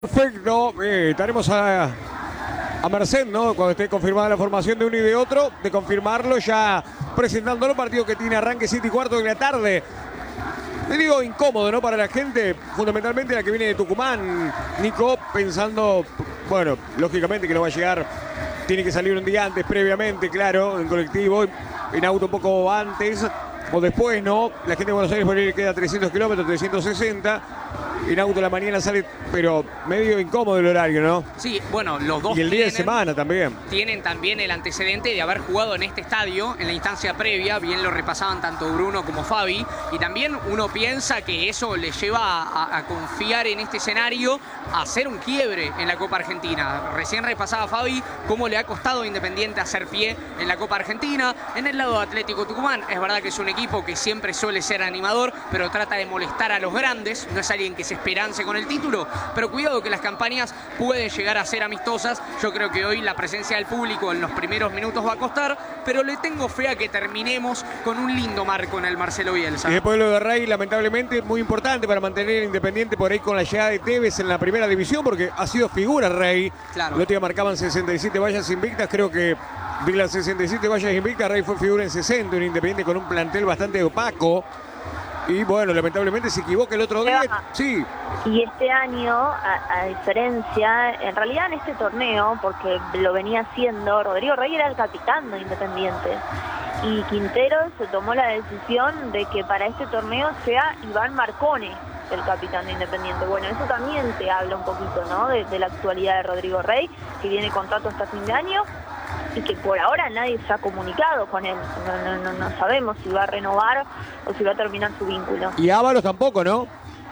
Perfecto, estaremos a merced, ¿no? Cuando esté confirmada la formación de uno y de otro, de confirmarlo ya presentándolo. Partido que tiene arranque 7:15 de la tarde. Te digo incómodo, ¿no? Para la gente, fundamentalmente la que viene de Tucumán, Nico, pensando, bueno, lógicamente que no va a llegar, tiene que salir un día antes, previamente, claro, en colectivo, en auto un poco antes o después, ¿no? La gente de Buenos Aires por ahí le queda 300 kilómetros, 360. En auto a la mañana sale, pero medio incómodo el horario, ¿no? Sí, bueno, los dos y el día de semana también. Tienen también el antecedente de haber jugado en este estadio en la instancia previa, bien lo repasaban tanto Bruno como Fabi, y también uno piensa que eso les lleva a confiar en este escenario, a hacer un quiebre en la Copa Argentina. Recién repasaba Fabi cómo le ha costado a Independiente hacer pie en la Copa Argentina. En el lado de Atlético Tucumán, es verdad que es un equipo que siempre suele ser animador, pero trata de molestar a los grandes, no es alguien que se esperance con el título, pero cuidado que las campañas pueden llegar a ser amistosas. Yo creo que hoy la presencia del público en los primeros minutos va a costar, pero le tengo fe a que terminemos con un lindo marco en el Marcelo Bielsa. Y después lo de Rey, lamentablemente, muy importante para mantener Independiente por ahí con la llegada de Tevez en la primera división, porque ha sido figura Rey. Claro. El otro día marcaban 67 vallas invictas, creo que de las 67 vallas invictas, Rey fue figura en 60, un Independiente con un plantel bastante opaco. Y bueno, lamentablemente se equivoca el otro día. Sí. Y este año, a diferencia, en realidad en este torneo, porque lo venía haciendo, Rodrigo Rey era el capitán de Independiente. Y Quintero se tomó la decisión de que para este torneo sea Iván Marcone el capitán de Independiente. Bueno, eso también te habla un poquito, ¿no? De la actualidad de Rodrigo Rey, que tiene contrato hasta fin de año y que por ahora nadie se ha comunicado con él. No sabemos si va a renovar o si va a terminar su vínculo. Y Ábalos tampoco, ¿no?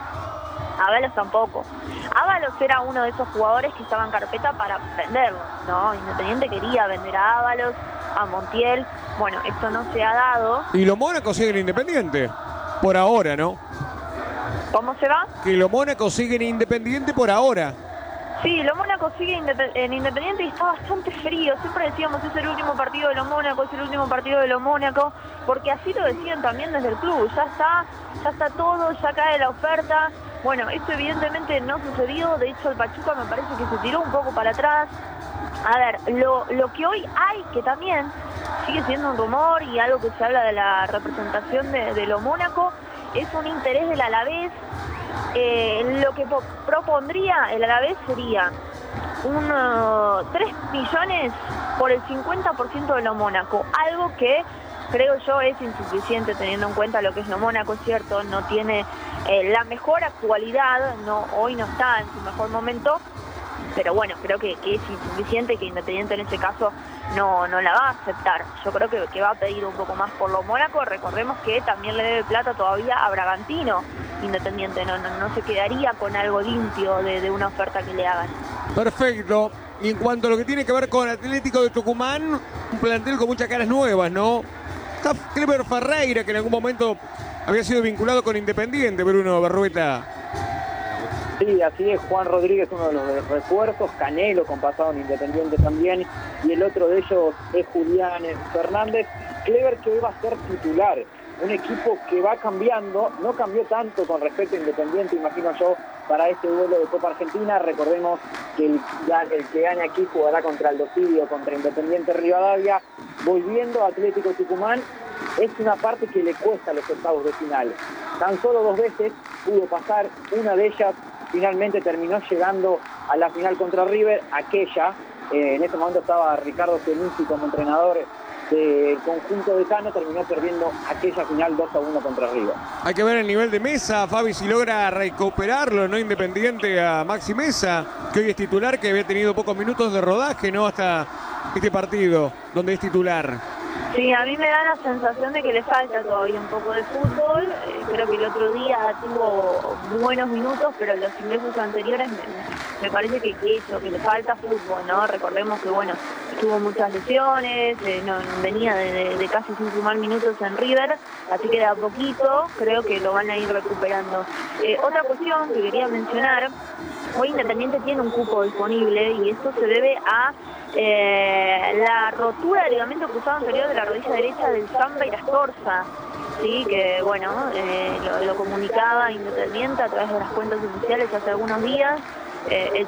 Ábalos tampoco. Ábalos era uno de esos jugadores que estaba en carpeta para venderlo, ¿no? Independiente quería vender a Ábalos, a Montiel. Bueno, esto no se ha dado. Y los Mónacos siguen Independiente, por ahora, ¿no? ¿Cómo se va? Que los Mónacos siguen Independiente por ahora. Sí, los Mónacos siguen en Independiente y está bastante frío. Siempre decíamos, es el último partido de los Mónacos, es el último partido de los Mónacos, porque así lo decían también desde el club. Ya está todo, ya cae la oferta. Bueno, esto evidentemente no sucedió. De hecho, el Pachuca me parece que se tiró un poco para atrás. A ver, lo que hoy hay, que también sigue siendo un rumor y algo que se habla de la representación de los Mónacos, es un interés del Alavés. Lo que propondría el Alavés sería 3 millones por el 50% de lo Mónaco, algo que creo yo es insuficiente teniendo en cuenta lo que es lo Mónaco, es cierto, no tiene la mejor actualidad, hoy no está en su mejor momento, pero bueno, creo que es insuficiente, que Independiente en ese caso no la va a aceptar. Yo creo que va a pedir un poco más por lo Mónaco. Recordemos que también le debe plata todavía a Bragantino. Independiente no se quedaría con algo limpio de una oferta que le hagan. Perfecto. Y en cuanto a lo que tiene que ver con Atlético de Tucumán, un plantel con muchas caras nuevas, ¿no? Está Cleber Ferreira, que en algún momento había sido vinculado con Independiente, Bruno Berrueta. Sí, así es, Juan Rodríguez, uno de los refuerzos, Canelo con pasado en Independiente también, y el otro de ellos es Julián Fernández. Cleber, que hoy va a ser titular, un equipo que va cambiando, no cambió tanto con respecto a Independiente, imagino yo, para este duelo de Copa Argentina. Recordemos que el que gane aquí jugará contra el Docidio, contra Independiente Rivadavia. Volviendo a Atlético Tucumán, es una parte que le cuesta a los octavos de final. Tan solo 2 veces pudo pasar, una de ellas finalmente terminó llegando a la final contra River, aquella, en ese momento estaba Ricardo Fenici como entrenador del conjunto de Cano, terminó perdiendo aquella final 2-1 contra River. Hay que ver el nivel de Mesa, Fabi, si logra recuperarlo, ¿no? Independiente a Maxi Mesa, que hoy es titular, que había tenido pocos minutos de rodaje, ¿no? Hasta este partido, donde es titular. Sí, a mí me da la sensación de que le falta todavía un poco de fútbol. Creo que el otro día tuvo buenos minutos, pero los ingresos anteriores me parece que le falta fútbol, ¿no? Recordemos que, bueno, tuvo muchas lesiones, venía de casi sin sumar minutos en River, así que de a poquito creo que lo van a ir recuperando. Otra cuestión que quería mencionar, hoy Independiente tiene un cupo disponible y esto se debe a la rotura del ligamento cruzado anterior de la rodilla derecha del Zamba y la Astorza. Sí, que bueno, lo comunicaba Independiente a través de las cuentas oficiales hace algunos días. el